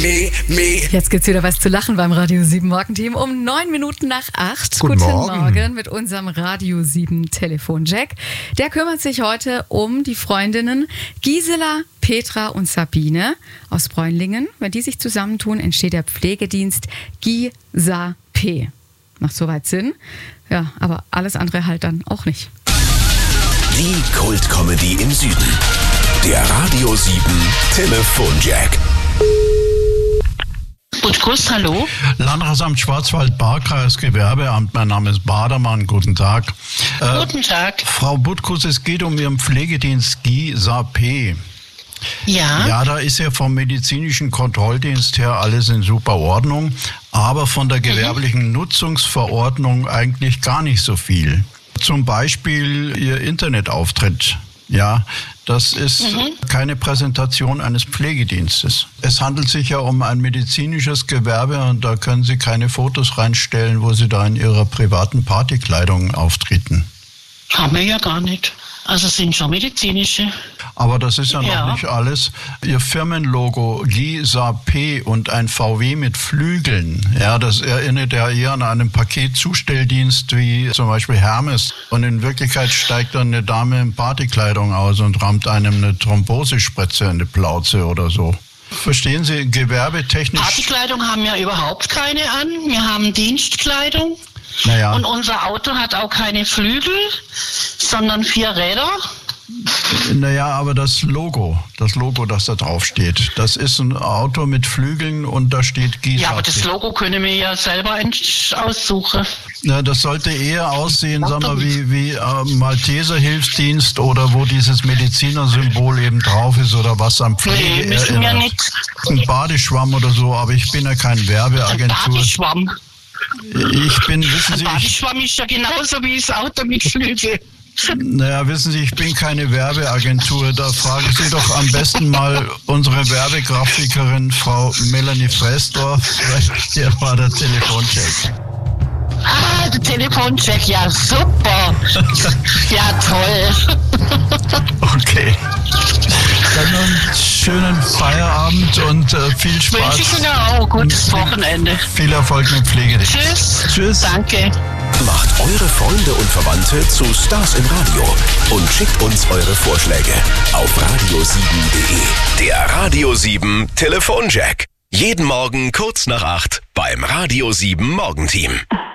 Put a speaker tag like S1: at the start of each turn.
S1: Jetzt gibt's wieder was zu lachen beim Radio 7 Morgenteam um 8:09.
S2: Guten Morgen
S1: mit unserem Radio 7 Telefonjack. Der kümmert sich heute um die Freundinnen Gisela, Petra und Sabine aus Bräunlingen. Wenn die sich zusammentun, entsteht der Pflegedienst GISA-P. Macht soweit Sinn. Ja, aber alles andere halt dann auch nicht.
S3: Die Kult-Comedy im Süden. Der Radio 7 Telefonjack.
S4: Butkus, hallo.
S5: Landratsamt Schwarzwald-Baar-Kreis, Gewerbeamt. Mein Name ist Badermann. Guten Tag.
S4: Guten Tag.
S5: Frau Butkus, es geht um Ihren Pflegedienst GISA-P.
S4: Ja.
S5: Ja, da ist ja vom medizinischen Kontrolldienst her alles in super Ordnung, aber von der gewerblichen Nutzungsverordnung eigentlich gar nicht so viel. Zum Beispiel Ihr Internetauftritt. Ja, das ist keine Präsentation eines Pflegedienstes. Es handelt sich ja um ein medizinisches Gewerbe und da können Sie keine Fotos reinstellen, wo Sie da in Ihrer privaten Partykleidung auftreten.
S4: Haben wir ja gar nicht. Also sind schon medizinische.
S5: Aber das ist ja noch nicht alles. Ihr Firmenlogo GISA-P und ein VW mit Flügeln, ja, das erinnert ja eher an einen Paketzustelldienst wie zum Beispiel Hermes. Und in Wirklichkeit steigt dann eine Dame in Partykleidung aus und rammt einem eine Thrombosespritze in die Plauze oder so. Verstehen Sie, gewerbetechnisch...
S4: Partykleidung haben wir überhaupt keine an. Wir haben Dienstkleidung.
S5: Naja.
S4: Und unser Auto hat auch keine Flügel, sondern 4 Räder.
S5: Naja, aber das Logo, das da drauf steht, das ist ein Auto mit Flügeln und da steht GISA.
S4: Ja, aber das Logo können wir ja selber aussuchen.
S5: Ja, das sollte eher aussehen, sagen wir, wie Malteser Hilfsdienst oder wo dieses Medizinersymbol eben drauf ist oder was am Pflege
S4: müssen wir nicht.
S5: Ein Badeschwamm oder so, aber ich bin ja kein Werbeagentur.
S4: Ein Badeschwamm.
S5: Wissen Sie...
S4: Ein Badeschwamm ist ja genauso wie das Auto mit Flügeln.
S5: Naja, wissen Sie, ich bin keine Werbeagentur. Da fragen Sie doch am besten mal unsere Werbegrafikerin, Frau Melanie Fressdorf. Hier war der Telefoncheck.
S4: Ah, der Telefoncheck, ja super. Ja, toll.
S5: Okay. Dann einen schönen Feierabend und viel Spaß.
S4: Wünsche ich Ihnen auch. Gutes Wochenende.
S5: Viel Erfolg mit Pflegedienst.
S4: Tschüss.
S5: Tschüss.
S4: Danke.
S3: Macht eure Freunde und Verwandte zu Stars im Radio und schickt uns eure Vorschläge auf radio7.de. Der Radio 7 Telefonjack. Jeden Morgen kurz nach 8 beim Radio 7 Morgenteam.